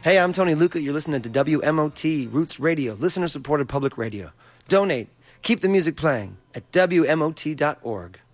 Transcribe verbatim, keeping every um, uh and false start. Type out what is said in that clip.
Hey, I'm Tony Luca. You're listening to W M O T Roots Radio, listener-supported public radio. Donate. Keep the music playing at W M O T dot org.